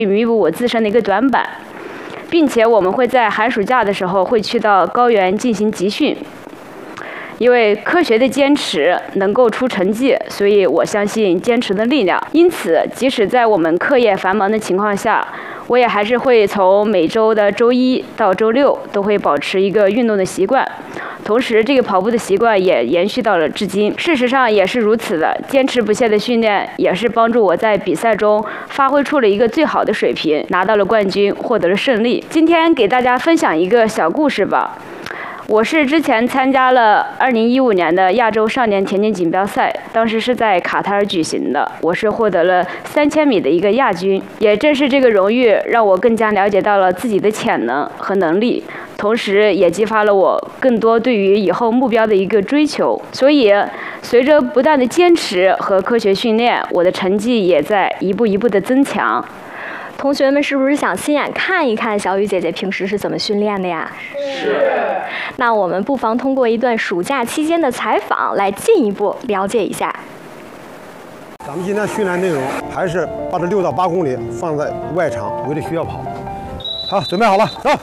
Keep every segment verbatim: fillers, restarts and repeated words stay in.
弥补我自身的一个短板，并且我们会在寒暑假的时候会去到高原进行集训。因为科学的坚持能够出成绩，所以我相信坚持的力量。因此，即使在我们课业繁忙的情况下，我也还是会从每周的周一到周六都会保持一个运动的习惯。同时，这个跑步的习惯也延续到了至今。事实上也是如此的，坚持不懈的训练也是帮助我在比赛中发挥出了一个最好的水平，拿到了冠军，获得了胜利。今天给大家分享一个小故事吧。我是之前参加了二零一五年的亚洲少年田径锦标赛，当时是在卡塔尔举行的，我是获得了三千米的一个亚军。也正是这个荣誉，让我更加了解到了自己的潜能和能力，同时也激发了我更多对于以后目标的一个追求。所以，随着不断的坚持和科学训练，我的成绩也在一步一步的增强。 同学们是不是想亲眼看一看小雨姐姐平时是怎么训练的呀？ 是。 那我们不妨通过一段暑假期间的采访来进一步了解一下。 咱们今天训练内容还是把这六到八公里放在外场围着学校跑。好，准备好了，走。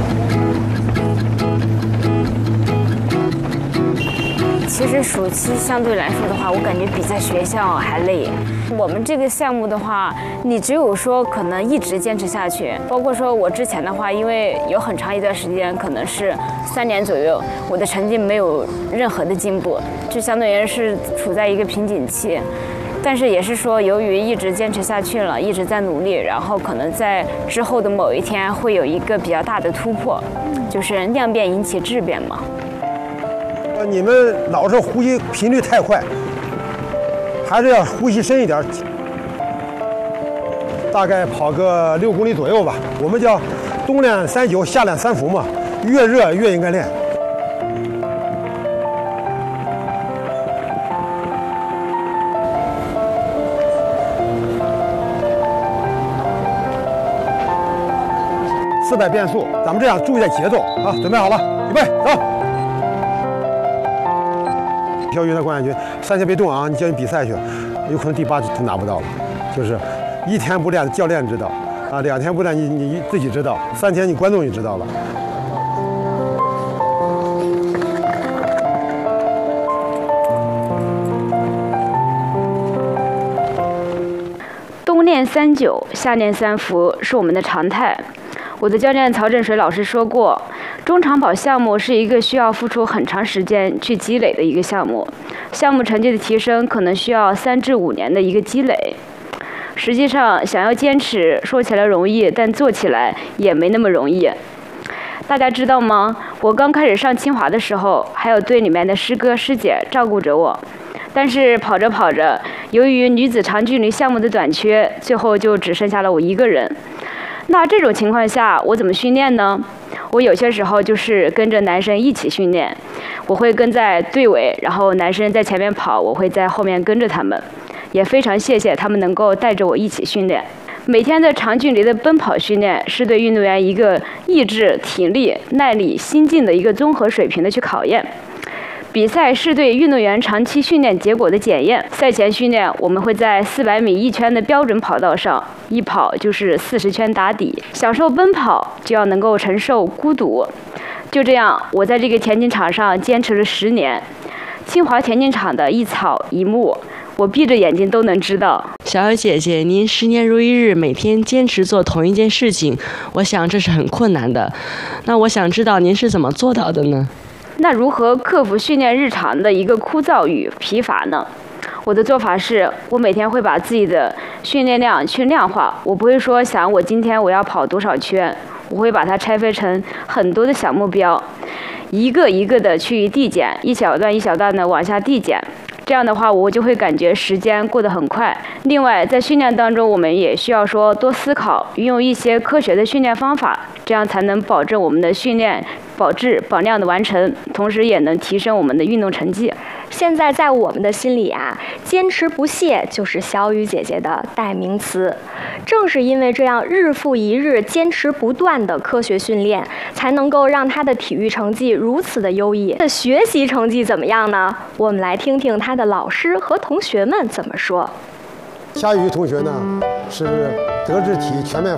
其实暑期相对来说的话，我感觉比在学校还累。我们这个项目的话，你只有说可能一直坚持下去，包括说我之前的话，因为有很长一段时间，可能是三年左右，我的成绩没有任何的进步，就相当于是处在一个瓶颈期。但是也是说，由于一直坚持下去了，一直在努力，然后可能在之后的某一天会有一个比较大的突破，就是量变引起质变嘛。 你们老是呼吸频率太快，还是要呼吸深一点，大概跑个六公里左右吧。我们叫冬练三九，夏练三伏嘛，越热越应该练。四百变速，咱们这样注意点节奏啊！准备好了，预备，走。跳运动冠军，三千别动啊！你叫你比赛去，有可能第八他拿不到了。就是一天不练，教练知道啊；两天不练，你你自己知道；三天你观众就知道了。 冬练三九，夏练三伏是我们的常态。我的教练曹振水老师说过，中长跑项目是一个需要付出很长时间去积累的一个项目，项目成绩的提升可能需要三至五年的一个积累。实际上，想要坚持，说起来容易，但做起来也没那么容易。大家知道吗？我刚开始上清华的时候，还有队里面的师哥师姐照顾着我，但是跑着跑着，由于女子长距离项目的短缺，最后就只剩下了我一个人。那这种情况下，我怎么训练呢？我有些时候就是跟着男生一起训练，我会跟在队尾，然后男生在前面跑，我会在后面跟着他们。也非常谢谢他们能够带着我一起训练。每天的长距离的奔跑训练是对运动员一个意志、体力、耐力、心境的一个综合水平的去考验。比赛是对运动员长期训练结果的检验。赛前训练，我们会在四百米一圈的标准跑道上，一跑就是四十圈打底。享受奔跑，就要能够承受孤独。就这样，我在这个田径场上坚持了十年。清华田径场的一草一木，我闭着眼睛都能知道。 小雨姐姐，您十年如一日，每天坚持做同一件事情，我想这是很困难的。那我想知道您是怎么做到的呢？ 那如何克服训练日常的一个枯燥与疲乏呢？我的做法是，我每天会把自己的训练量去量化，我不会说想我今天我要跑多少圈，我会把它拆分成很多的小目标，一个一个的去递减，一小段一小段的往下递减。这样的话，我就会感觉时间过得很快。另外，在训练当中，我们也需要说多思考，运用一些科学的训练方法，这样才能保证我们的训练保质保量的完成，同时也能提升我们的运动成绩。 现在在我们的心里啊，坚持不懈就是小雨姐姐的代名词。正是因为这样日复一日坚持不断的科学训练，才能够让她的体育成绩如此的优异。她的学习成绩怎么样呢？我们来听听她的老师和同学们怎么说。 夏雨同学呢是德智体全面